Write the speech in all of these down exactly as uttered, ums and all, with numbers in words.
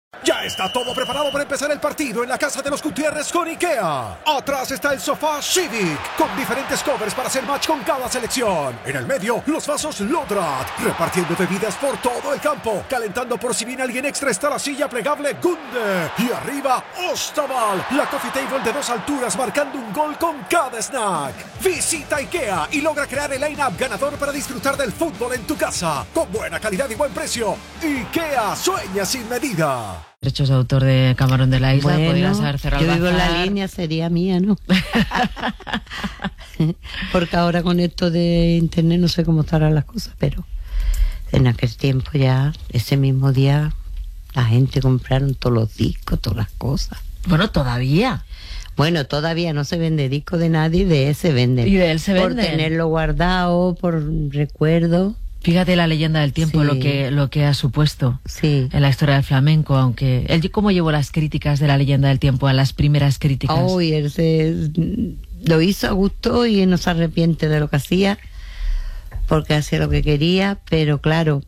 Ya está todo preparado para empezar el partido en la casa de los Gutiérrez con IKEA. Atrás está el sofá Civic, con diferentes covers para hacer match con cada selección. En el medio, los vasos Lodrat, repartiendo bebidas por todo el campo. Calentando por si viene alguien extra está la silla plegable Gunde. Y arriba, Ostaval, la coffee table de dos alturas marcando un gol con cada snack. Visita IKEA y logra crear el line-up ganador para disfrutar del fútbol en tu casa. Con buena calidad y buen precio. IKEA sueña sin medida. Derechos de autor de Camarón de la Isla, bueno, podrías haber cerrado yo el digo bazar. la línea sería mía, ¿no? Porque ahora con esto de internet no sé cómo estarán las cosas, pero en aquel tiempo ya, ese mismo día, la gente compraron todos los discos, todas las cosas. Bueno, todavía. Bueno, todavía no se vende disco de nadie, de él se venden. Y de él se por venden. Por tenerlo guardado, por recuerdo. Fíjate la leyenda del tiempo, Sí. lo que lo que ha supuesto Sí. en la historia del flamenco, aunque él cómo llevó las críticas de la leyenda del tiempo, a las primeras críticas. Oh, y él se, lo hizo a gusto y no se arrepiente de lo que hacía, porque hacía lo que quería, pero claro,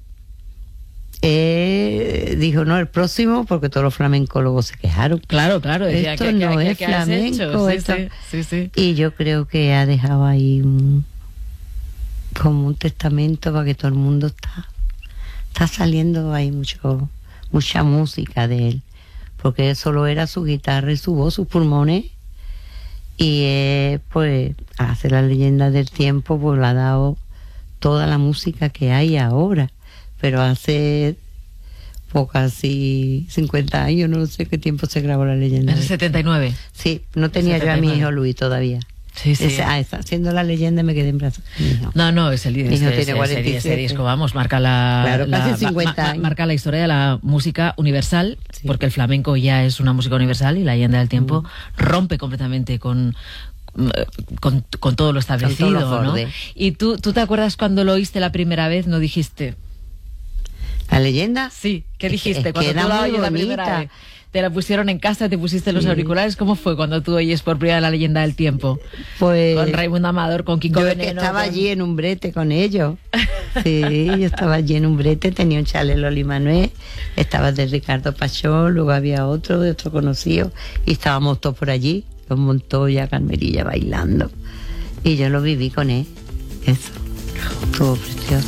eh, dijo no, el próximo, porque todos los flamencólogos se quejaron. Claro, claro, decía esto que, no que, es que, que has flamenco, hecho. Sí, esto- sí, sí, sí. Y yo creo que ha dejado ahí un, como un testamento para que todo el mundo está, está saliendo ahí mucho, mucha música de él, porque solo era su guitarra y su voz, sus pulmones, y eh, pues hace la leyenda del tiempo, pues le ha dado toda la música que hay ahora, pero hace pues casi cincuenta años, no sé qué tiempo se grabó la leyenda. En el setenta y nueve. Sí, no tenía yo a mi setenta y nueve. hijo Luis todavía. Sí, sí. Ese- ah, está haciendo la leyenda, me quedé en brazos. Mi hijo. No, no, es el Mi hijo este, tiene ese- cuarenta y ese- ese siete. disco, vamos, marca la, Claro, la- casi cincuenta ma- ma- años. marca la historia de la música universal, Sí. porque el flamenco ya es una música universal y la leyenda del tiempo Mm. rompe completamente con con, con todo lo establecido, Con todos los ¿no? bordes. Y tú, tú te acuerdas cuando lo oíste la primera vez, ¿no dijiste? ¿La leyenda? Sí, ¿qué Es que- dijiste es que cuando era tú la muy oyes la primera bonita. vez? Te la pusieron en casa, te pusiste los Sí. auriculares, ¿cómo fue cuando tú oyes por primera vez la leyenda del tiempo? Pues Con Raimundo Amador, con Kiko yo es que Veneno. estaba con- allí en un brete con ellos. Sí, yo estaba allí en un brete, tenía un chale Loli Manuel, estaba de Ricardo Pachón, luego había otro de otro conocido, y estábamos todos por allí, los Montoya, Carmerilla bailando. Y yo lo viví con él. Eso. Estuvo precioso.